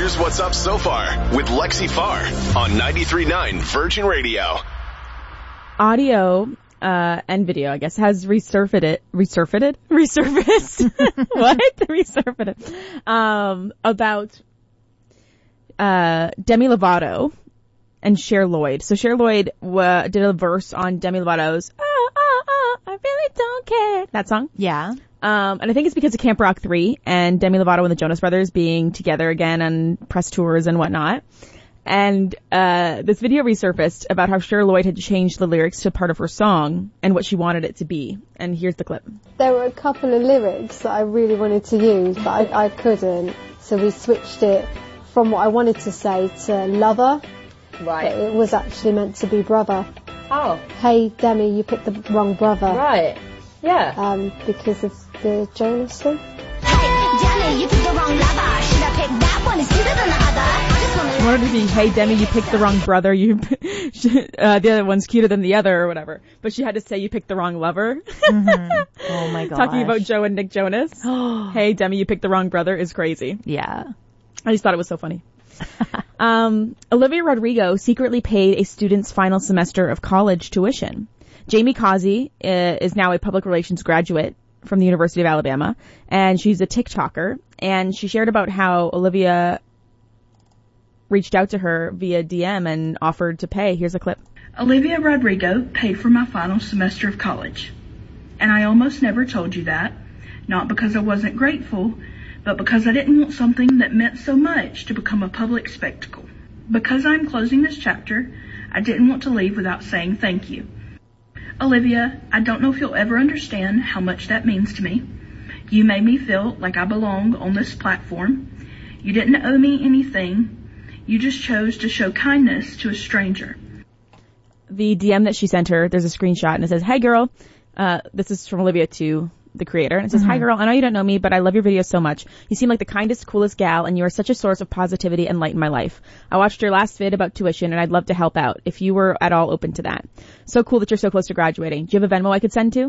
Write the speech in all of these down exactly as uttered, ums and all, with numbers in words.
Here's what's up so far with Lexi Farr on ninety-three point nine Virgin Radio. Audio uh, and video, I guess, has resurfaced, resurfaced, resurfaced, what? Resurfaced, um, about uh, Demi Lovato and Cher Lloyd. So Cher Lloyd uh, did a verse on Demi Lovato's "Oh, oh, oh, I really don't care," that song. Yeah. Um, and I think it's because of Camp Rock three and Demi Lovato and the Jonas Brothers being together again on press tours and whatnot. And uh this video resurfaced about how Cher Lloyd had changed the lyrics to part of her song and what she wanted it to be. And here's the clip. There were a couple of lyrics that I really wanted to use, but I, I couldn't. So we switched it from what I wanted to say to lover. Right. But it was actually meant to be brother. Oh. Hey, Demi, you picked the wrong brother. Right. Yeah. Um, because of the Jonas thing. Hey, Demi, you picked the wrong lover. Should I pick that one? It's cuter than the other. I just wanna... I wanted to be, hey, Demi, you picked the wrong brother. You, uh, the other one's cuter than the other or whatever. But she had to say you picked the wrong lover. Mm-hmm. Oh my god. Talking about Joe and Nick Jonas. Hey, Demi, you picked the wrong brother is crazy. Yeah. I just thought it was so funny. um, Olivia Rodrigo secretly paid a student's final semester of college tuition. Jamie Causey uh, is now a public relations graduate from the University of Alabama, and she's a TikToker, and she shared about how Olivia reached out to her via D M and offered to pay. Here's a clip. Olivia Rodrigo paid for my final semester of college, and I almost never told you that, not because I wasn't grateful, but because I didn't want something that meant so much to become a public spectacle. Because I'm closing this chapter, I didn't want to leave without saying thank you. Olivia, I don't know if you'll ever understand how much that means to me. You made me feel like I belong on this platform. You didn't owe me anything. You just chose to show kindness to a stranger. The D M that she sent her, there's a screenshot, and it says, "Hey girl," uh, this is from Olivia to the creator, and it says, mm-hmm. "Hi girl, I know you don't know me, but I love your videos so much. You seem like the kindest, coolest gal, and you are such a source of positivity and light in my life. I watched your last vid about tuition, and I'd love to help out if you were at all open to that. So cool that you're so close to graduating. Do you have a Venmo I could send to?"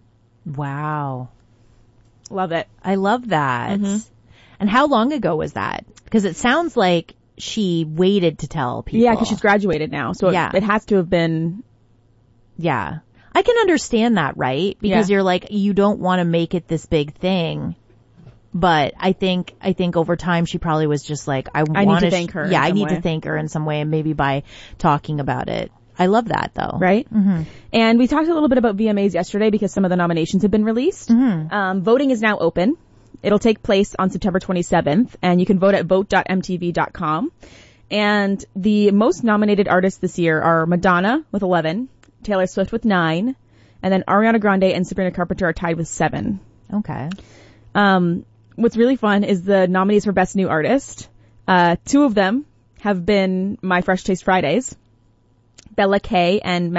Wow. Love it. I love that. Mm-hmm. And how long ago was that? Because it sounds like she waited to tell people. Yeah, because she's graduated now, so yeah. it, it has to have been. Yeah. I can understand that, right? Because yeah. you're like, you don't want to make it this big thing. But I think, I think over time she probably was just like, I, I want need to thank her. Yeah, I need way. to thank her in some way, and maybe by talking about it. I love that though. Right? Mm-hmm. And we talked a little bit about V M As yesterday because some of the nominations have been released. Mm-hmm. Um, voting is now open. It'll take place on September twenty-seventh, and you can vote at vote dot m t v dot com. And the most nominated artists this year are Madonna with eleven, Taylor Swift with nine, and then Ariana Grande and Sabrina Carpenter are tied with seven. Okay. Um, what's really fun is the nominees for Best New Artist. Uh, two of them have been My Fresh Taste Fridays, Bella K and